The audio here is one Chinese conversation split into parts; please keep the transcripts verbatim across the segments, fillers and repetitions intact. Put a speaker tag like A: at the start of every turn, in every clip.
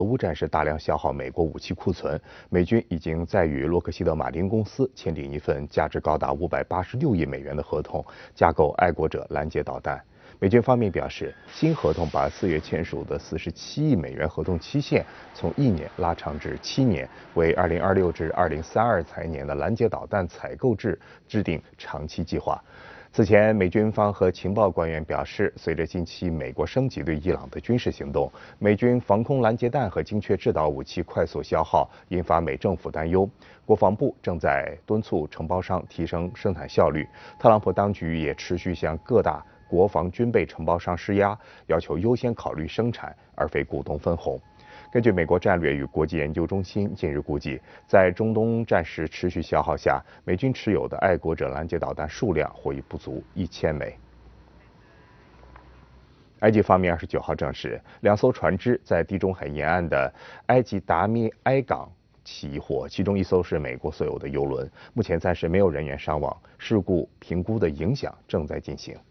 A: 俄乌战事大量消耗美国武器库存，美军已经在与洛克希德马丁公司签订一份价值高达五百八十六亿美元的合同，架构爱国者拦截导弹。美军方面表示，新合同把四月签署的四十七亿美元合同期限从一年拉长至七年，为二零二六至二零三二财年的拦截导弹采购制制定长期计划。此前，美军方和情报官员表示，随着近期美国升级对伊朗的军事行动，美军防空拦截弹和精确制导武器快速消耗，引发美政府担忧。国防部正在敦促承包商提升生产效率。特朗普当局也持续向各大国防军备承包商施压，要求优先考虑生产，而非股东分红。根据美国战略与国际研究中心近日估计，在中东战事持续消耗下，美军持有的爱国者拦截导弹数量或已不足一千枚。埃及方面二十九号证实，两艘船只在地中海沿岸的埃及达米埃港起火，其中一艘是美国所有的油轮，目前暂时没有人员伤亡，事故评估的影响正在进行。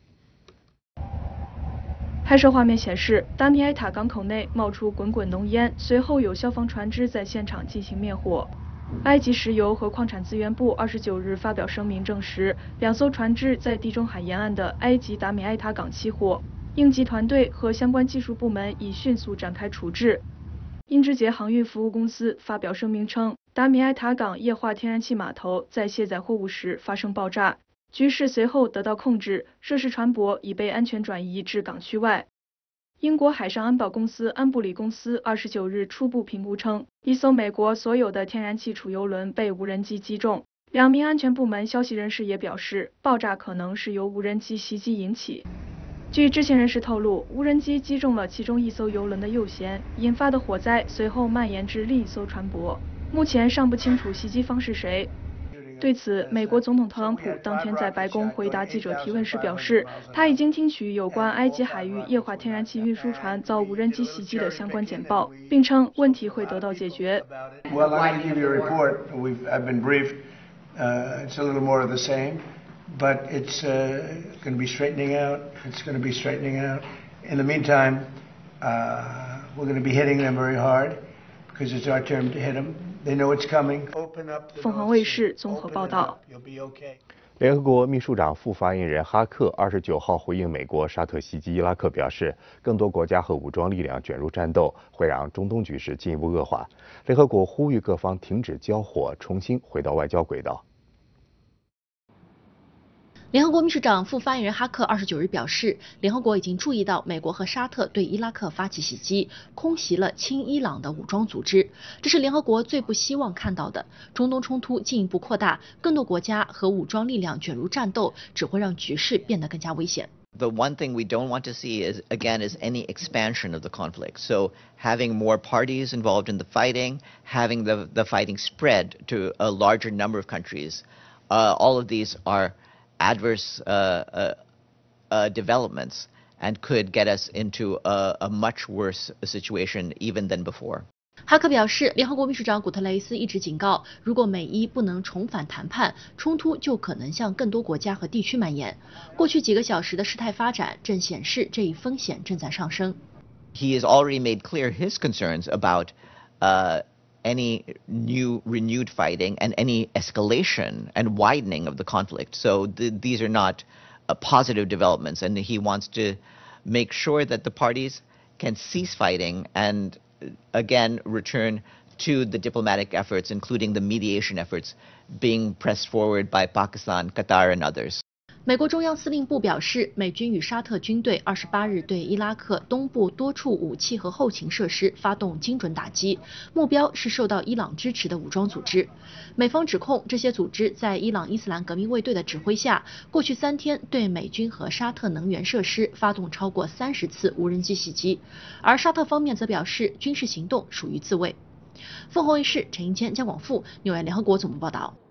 B: 拍摄画面显示，达米埃塔港口内冒出滚滚浓烟，随后有消防船只在现场进行灭火。埃及石油和矿产资源部二十九日发表声明证实，两艘船只在地中海沿岸的埃及达米埃塔港起火，应急团队和相关技术部门已迅速展开处置。英之杰航运服务公司发表声明称，达米埃塔港液化天然气码头在卸载货物时发生爆炸。局势随后得到控制，涉事船舶已被安全转移至港区外。英国海上安保公司安布里公司二十九日初步评估称，一艘美国所有的天然气储油轮被无人机击中。两名安全部门消息人士也表示，爆炸可能是由无人机袭击引起。据知情人士透露，无人机击中了其中一艘油轮的右舷，引发的火灾随后蔓延至另一艘船舶。目前尚不清楚袭击方是谁。对此，美国总统特朗普当天在白宫回答记者提问时表示，他已经听取有关埃及海域液化天然气运输船遭无人机袭击的相关简报，并称问题会得到解决。
C: Well, I can give you a report. We've, I've been briefed. Uh, it's a little more of the same, but it's uh, going to be straightening out. It's going to be straightening out. In the meantime, uh, we're going to be hitting them very hard because it's our turn to hit them. They know it's coming.
B: 凤凰卫视综合报道。
A: 联合国秘书长副发言人哈克二十九号回应美国沙特袭击伊拉克表示，更多国家和武装力量卷入战斗，会让中东局势进一步恶化。联合国呼吁各方停止交火，重新回到外交轨道。
D: 联合国秘书长副发言人哈克二十九日表示，联合国已经注意到美国和沙特对伊拉克发起袭击，空袭了亲伊朗的武装组织，这是联合国最不希望看到的。中东冲突进一步扩大，更多国家和武装力量卷入战斗，只会让局势变得更加危险。
E: The one thing we don't want to see is, again, is any expansion of the conflict. So having more parties involved in the fighting, having the, the fighting spread to a larger number of countries, uh, all of these are adverse uh, uh, uh, developments and could get us into a, a much worse situation even than before.
D: 哈克表示，联合国秘书长古特雷斯一直警告，如果美伊不能重返谈判，冲突就可能向更多国家和地区蔓延。过去几个小时的事态发展正显示这一风险正在上升。
E: He has already made clear his concerns about uh, any new renewed fighting and any escalation and widening of the conflict. So th these are not uh, positive developments, and he wants to make sure that the parties can cease fighting and again return to the diplomatic efforts, including the mediation efforts being pressed forward by Pakistan, Qatar, and others.
D: 美国中央司令部表示，美军与沙特军队二十八日对伊拉克东部多处武器和后勤设施发动精准打击，目标是受到伊朗支持的武装组织。美方指控这些组织在伊朗伊斯兰革命卫队的指挥下，过去三天对美军和沙特能源设施发动超过三十次无人机袭击，而沙特方面则表示军事行动属于自卫。凤凰卫视陈英谦、姜广富，纽约联合国总部报道。